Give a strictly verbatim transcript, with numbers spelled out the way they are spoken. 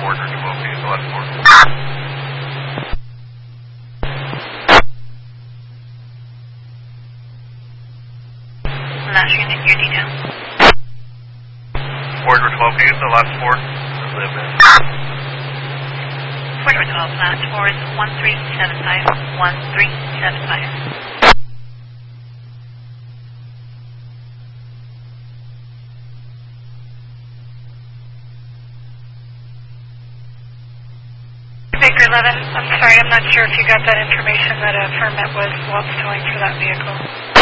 Order twelve, can you use the last four? Last unit, your detail. Order twelve, can you use the last four? Order twelve, last four is one three seven five, one three seven five. Baker eleven, I'm sorry, I'm not sure if you got that information that a permit was while stowing for that vehicle.